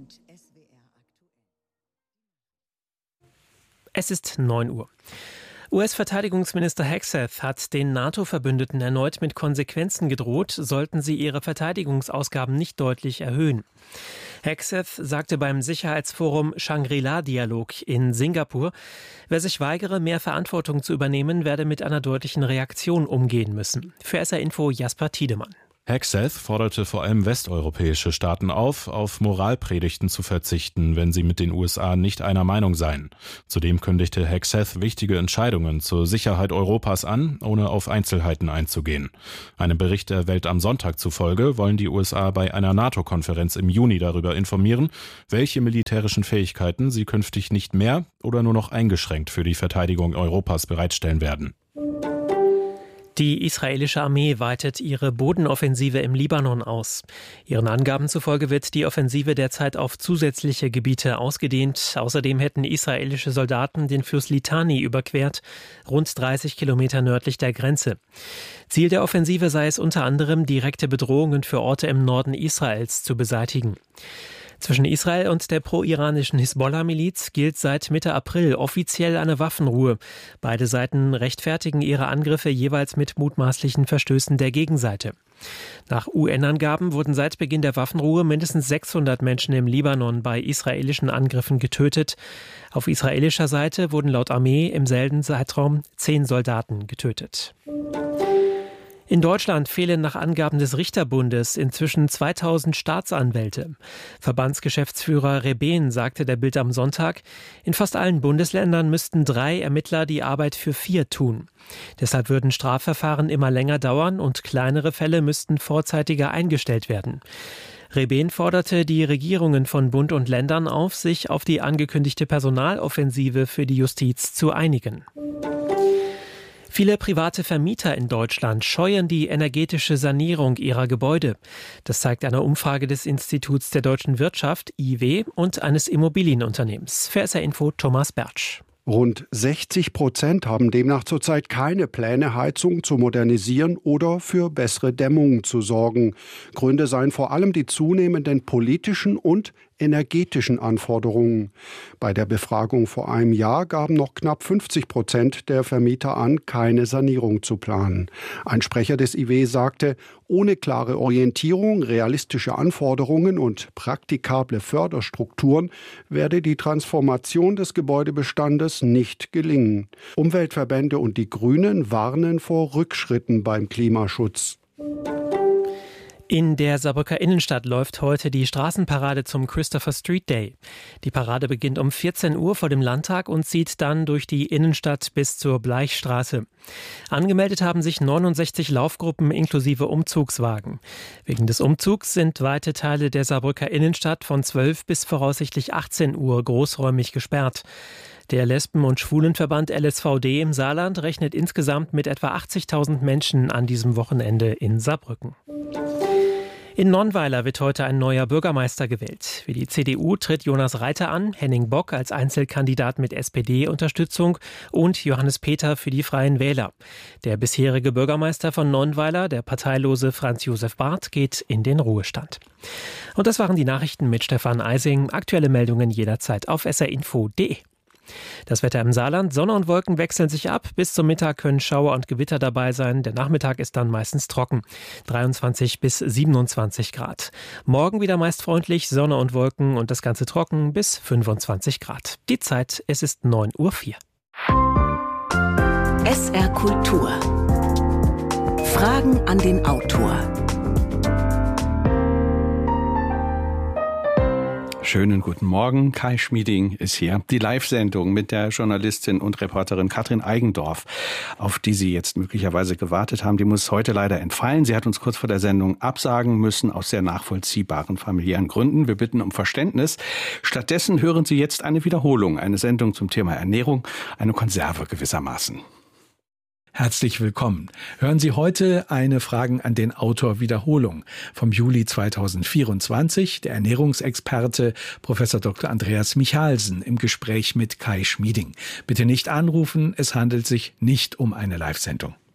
Es ist 9 Uhr. US-Verteidigungsminister Hegseth hat den NATO-Verbündeten erneut mit Konsequenzen gedroht, sollten sie ihre Verteidigungsausgaben nicht deutlich erhöhen. Hegseth sagte beim Sicherheitsforum Shangri-La-Dialog in Singapur, wer sich weigere, mehr Verantwortung zu übernehmen, werde mit einer deutlichen Reaktion umgehen müssen. Für SR Info Jasper Tiedemann. Hegseth forderte vor allem westeuropäische Staaten auf Moralpredigten zu verzichten, wenn sie mit den USA nicht einer Meinung seien. Zudem kündigte Hegseth wichtige Entscheidungen zur Sicherheit Europas an, ohne auf Einzelheiten einzugehen. Einem Bericht der Welt am Sonntag zufolge wollen die USA bei einer NATO-Konferenz im Juni darüber informieren, welche militärischen Fähigkeiten sie künftig nicht mehr oder nur noch eingeschränkt für die Verteidigung Europas bereitstellen werden. Die israelische Armee weitet ihre Bodenoffensive im Libanon aus. Ihren Angaben zufolge wird die Offensive derzeit auf zusätzliche Gebiete ausgedehnt. Außerdem hätten israelische Soldaten den Fluss Litani überquert, rund 30 Kilometer nördlich der Grenze. Ziel der Offensive sei es unter anderem, direkte Bedrohungen für Orte im Norden Israels zu beseitigen. Zwischen Israel und der pro-iranischen Hisbollah-Miliz gilt seit Mitte April offiziell eine Waffenruhe. Beide Seiten rechtfertigen ihre Angriffe jeweils mit mutmaßlichen Verstößen der Gegenseite. Nach UN-Angaben wurden seit Beginn der Waffenruhe mindestens 600 Menschen im Libanon bei israelischen Angriffen getötet. Auf israelischer Seite wurden laut Armee im selben Zeitraum 10 Soldaten getötet. In Deutschland fehlen nach Angaben des Richterbundes inzwischen 2000 Staatsanwälte. Verbandsgeschäftsführer Rebehn sagte der Bild am Sonntag, in fast allen Bundesländern müssten 3 Ermittler die Arbeit für 4 tun. Deshalb würden Strafverfahren immer länger dauern und kleinere Fälle müssten vorzeitiger eingestellt werden. Rebehn forderte die Regierungen von Bund und Ländern auf, sich auf die angekündigte Personaloffensive für die Justiz zu einigen. Viele private Vermieter in Deutschland scheuen die energetische Sanierung ihrer Gebäude. Das zeigt eine Umfrage des Instituts der deutschen Wirtschaft, IW, und eines Immobilienunternehmens. Für SR Info Thomas Bertsch. Rund 60% haben demnach zurzeit keine Pläne, Heizung zu modernisieren oder für bessere Dämmung zu sorgen. Gründe seien vor allem die zunehmenden politischen und energetischen Anforderungen. Bei der Befragung vor einem Jahr gaben noch knapp 50% der Vermieter an, keine Sanierung zu planen. Ein Sprecher des IW sagte, ohne klare Orientierung, realistische Anforderungen und praktikable Förderstrukturen werde die Transformation des Gebäudebestandes nicht gelingen. Umweltverbände und die Grünen warnen vor Rückschritten beim Klimaschutz. In der Saarbrücker Innenstadt läuft heute die Straßenparade zum Christopher Street Day. Die Parade beginnt um 14 Uhr vor dem Landtag und zieht dann durch die Innenstadt bis zur Bleichstraße. Angemeldet haben sich 69 Laufgruppen inklusive Umzugswagen. Wegen des Umzugs sind weite Teile der Saarbrücker Innenstadt von 12 bis voraussichtlich 18 Uhr großräumig gesperrt. Der Lesben- und Schwulenverband LSVD im Saarland rechnet insgesamt mit etwa 80.000 Menschen an diesem Wochenende in Saarbrücken. In Nonnweiler wird heute ein neuer Bürgermeister gewählt. Für die CDU tritt Jonas Reiter an, Henning Bock als Einzelkandidat mit SPD-Unterstützung und Johannes Peter für die Freien Wähler. Der bisherige Bürgermeister von Nonnweiler, der parteilose Franz Josef Barth, geht in den Ruhestand. Und das waren die Nachrichten mit Stefan Eising. Aktuelle Meldungen jederzeit auf srinfo.de. Das Wetter im Saarland: Sonne und Wolken wechseln sich ab. Bis zum Mittag können Schauer und Gewitter dabei sein. Der Nachmittag ist dann meistens trocken. 23 bis 27 Grad. Morgen wieder meist freundlich, Sonne und Wolken und das Ganze trocken bis 25 Grad. Die Zeit, es ist 9:04 Uhr. SR Kultur. Fragen an den Autor. Schönen guten Morgen, Kai Schmieding ist hier. Die Live-Sendung mit der Journalistin und Reporterin Katrin Eigendorf, auf die Sie jetzt möglicherweise gewartet haben, die muss heute leider entfallen. Sie hat uns kurz vor der Sendung absagen müssen, aus sehr nachvollziehbaren familiären Gründen. Wir bitten um Verständnis. Stattdessen hören Sie jetzt eine Wiederholung, eine Sendung zum Thema Ernährung, eine Konserve gewissermaßen. Herzlich willkommen. Hören Sie heute eine Fragen an den Autor Wiederholung vom Juli 2024. Der Ernährungsexperte Prof. Dr. Andreas Michalsen im Gespräch mit Kai Schmieding. Bitte nicht anrufen, es handelt sich nicht um eine Live-Sendung.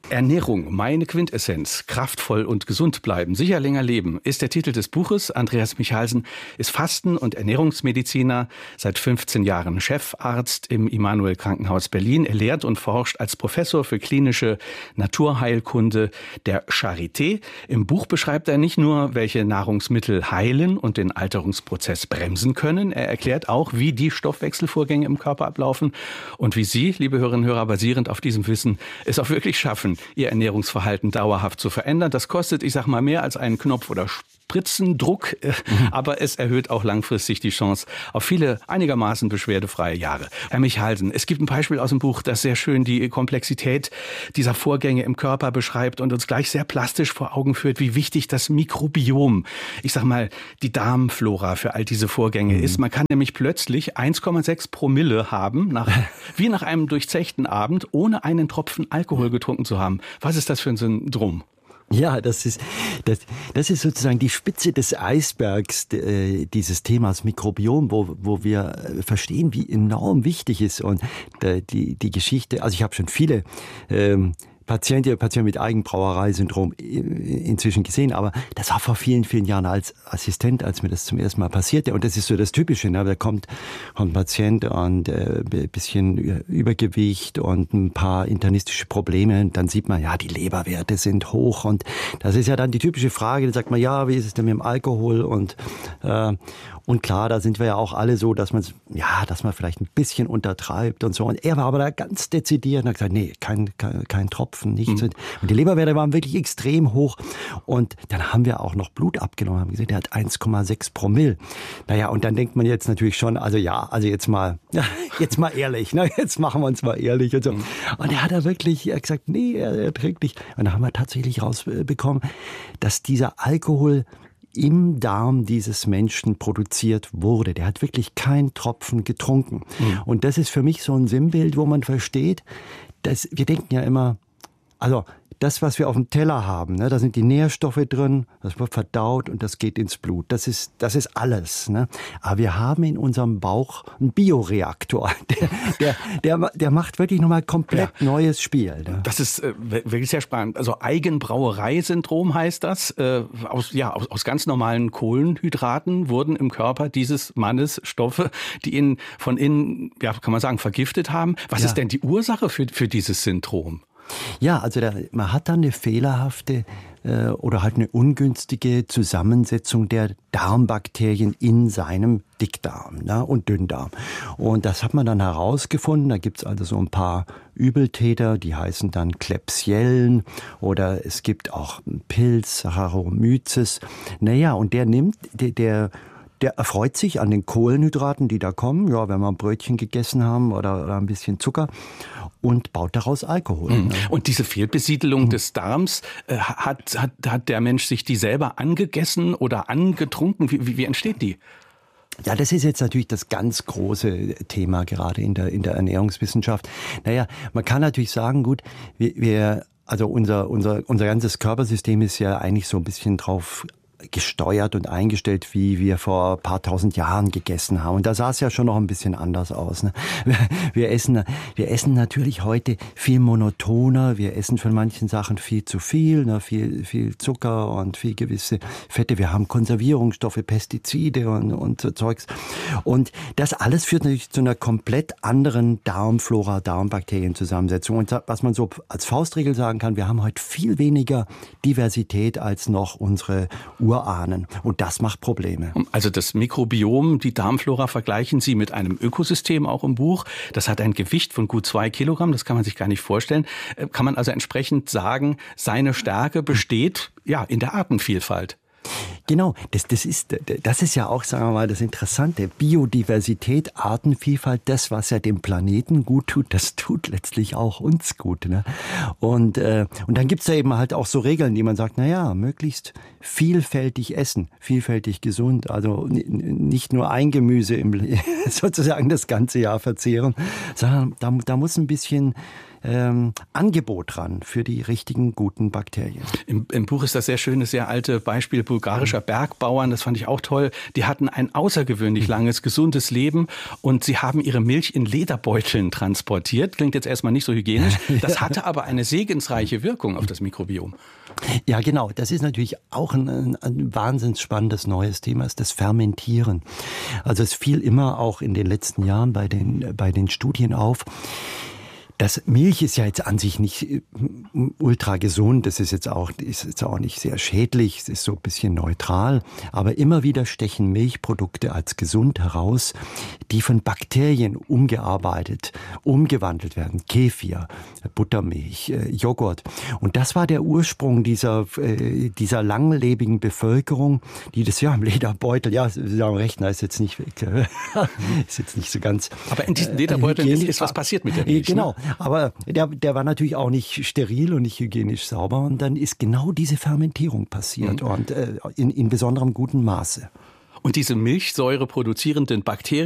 Ernährung, meine Quintessenz. Kraftvoll und gesund bleiben, sicher länger leben, ist der Titel des Buches. Andreas Michalsen ist Fasten- und Ernährungsmediziner, seit 15 Jahren Chefarzt im Immanuel Krankenhaus Berlin. Er lehrt und forscht als Professor für klinische Naturheilkunde der Charité. Im Buch beschreibt er nicht nur, welche Nahrungsmittel heilen und den Alterungsprozess bremsen können. Er erklärt auch, wie die Stoffwechselvorgänge im Körper ablaufen und wie Sie, liebe Hörerinnen und Hörer, basierend auf diesem Wissen, es auch wirklich schaffen, Ihr Ernährungsverhalten dauerhaft zu verändern. Das kostet, ich sag mal, mehr als einen Knopf oder Spritzendruck, aber es erhöht auch langfristig die Chance auf viele einigermaßen beschwerdefreie Jahre. Herr Michalsen, es gibt ein Beispiel aus dem Buch, das sehr schön die Komplexität dieser Vorgänge im Körper beschreibt und uns gleich sehr plastisch vor Augen führt, wie wichtig das Mikrobiom, ich sag mal, die Darmflora für all diese Vorgänge ist. Man kann nämlich plötzlich 1,6 Promille haben, wie nach einem durchzechten Abend, ohne einen Tropfen Alkohol getrunken zu haben. Was ist das für ein Syndrom? Ja, das ist sozusagen die Spitze des Eisbergs dieses Themas Mikrobiom, wo wir verstehen, wie enorm wichtig ist und die Geschichte. Also ich habe schon viele Patienten mit Eigenbrauerei-Syndrom inzwischen gesehen, aber das war vor vielen, vielen Jahren als Assistent, als mir das zum ersten Mal passierte. Und das ist so das Typische, ne? Da kommt ein Patient und ein bisschen Übergewicht und ein paar internistische Probleme. Und dann sieht man, ja, die Leberwerte sind hoch. Und das ist ja dann die typische Frage. Dann sagt man, ja, wie ist es denn mit dem Alkohol? Und klar, da sind wir ja auch alle so, dass man vielleicht ein bisschen untertreibt und so. Und er war aber da ganz dezidiert und hat gesagt, nee, kein Tropfen, nichts. Und die Leberwerte waren wirklich extrem hoch. Und dann haben wir auch noch Blut abgenommen, haben gesehen, der hat 1,6 Promille. Naja, und dann denkt man jetzt natürlich schon, also jetzt mal ehrlich, ne? Jetzt machen wir uns mal ehrlich und so. Und er hat da wirklich gesagt, nee, er trinkt nicht. Und dann haben wir tatsächlich rausbekommen, dass dieser Alkohol im Darm dieses Menschen produziert wurde. Der hat wirklich keinen Tropfen getrunken. Und das ist für mich so ein Sinnbild, wo man versteht, dass wir denken ja immer, also das, was wir auf dem Teller haben, ne, da sind die Nährstoffe drin, das wird verdaut und das geht ins Blut. Das ist alles. Ne? Aber wir haben in unserem Bauch einen Bioreaktor. Der macht wirklich nochmal komplett neues Spiel. Ne? Das ist wirklich sehr spannend. Also Eigenbrauerei-Syndrom heißt das. Aus ganz normalen Kohlenhydraten wurden im Körper dieses Mannes Stoffe, die ihn von innen, ja, kann man sagen, vergiftet haben. Was ist denn die Ursache für dieses Syndrom? Ja, also man hat da eine fehlerhafte oder halt eine ungünstige Zusammensetzung der Darmbakterien in seinem Dickdarm, ne, und Dünndarm. Und das hat man dann herausgefunden. Da gibt's also so ein paar Übeltäter, die heißen dann Klebsiellen oder es gibt auch einen Pilz, Saccharomyces. Naja, und der erfreut sich an den Kohlenhydraten, die da kommen, ja, wenn wir ein Brötchen gegessen haben oder ein bisschen Zucker, und baut daraus Alkohol. Und diese Fehlbesiedelung des Darms, hat der Mensch sich die selber angegessen oder angetrunken? Wie entsteht die? Ja, das ist jetzt natürlich das ganz große Thema gerade in der Ernährungswissenschaft. Naja, man kann natürlich sagen, gut, unser ganzes Körpersystem ist ja eigentlich so ein bisschen drauf gesteuert und eingestellt, wie wir vor ein paar tausend Jahren gegessen haben. Und da sah es ja schon noch ein bisschen anders aus. Ne? Wir essen natürlich heute viel monotoner. Wir essen von manchen Sachen viel zu viel, ne? viel Zucker und viel gewisse Fette. Wir haben Konservierungsstoffe, Pestizide und so Zeugs. Und das alles führt natürlich zu einer komplett anderen Darmflora, Darmbakterienzusammensetzung. Und was man so als Faustregel sagen kann, wir haben heute viel weniger Diversität als noch unsere Urahnen. Und das macht Probleme. Also das Mikrobiom, die Darmflora vergleichen Sie mit einem Ökosystem auch im Buch. Das hat ein Gewicht von gut 2 Kilogramm. Das kann man sich gar nicht vorstellen. Kann man also entsprechend sagen, seine Stärke besteht in der Artenvielfalt. Genau, das ist ja auch, sagen wir mal, das Interessante. Biodiversität, Artenvielfalt, das, was ja dem Planeten gut tut, das tut letztlich auch uns gut. Ne? Und dann gibt's da eben halt auch so Regeln, die man sagt, möglichst vielfältig essen, vielfältig gesund, also nicht nur ein Gemüse sozusagen das ganze Jahr verzehren, sondern da muss ein bisschen Angebot dran für die richtigen, guten Bakterien. Im Buch ist das sehr schöne, sehr alte Beispiel bulgarischer Bergbauern. Das fand ich auch toll. Die hatten ein außergewöhnlich langes, gesundes Leben und sie haben ihre Milch in Lederbeuteln transportiert. Klingt jetzt erstmal nicht so hygienisch. Das hatte aber eine segensreiche Wirkung auf das Mikrobiom. Ja, genau. Das ist natürlich auch ein wahnsinnig spannendes neues Thema, ist das Fermentieren. Also es fiel immer auch in den letzten Jahren bei den Studien auf. Das Milch ist ja jetzt an sich nicht ultra gesund, das ist jetzt auch nicht sehr schädlich, es ist so ein bisschen neutral, aber immer wieder stechen Milchprodukte als gesund heraus, die von Bakterien umgewandelt werden. Kefir, Buttermilch, Joghurt. Und das war der Ursprung dieser langlebigen Bevölkerung, die das ja im Lederbeutel, ja, Sie haben recht, ist jetzt nicht ist jetzt nicht so ganz. Aber in diesen Lederbeuteln ist was passiert mit der Milch. Genau. Ne? Aber der war natürlich auch nicht steril und nicht hygienisch sauber. Und dann ist genau diese Fermentierung passiert und in besonderem guten Maße. Und diese Milchsäure produzierenden Bakterien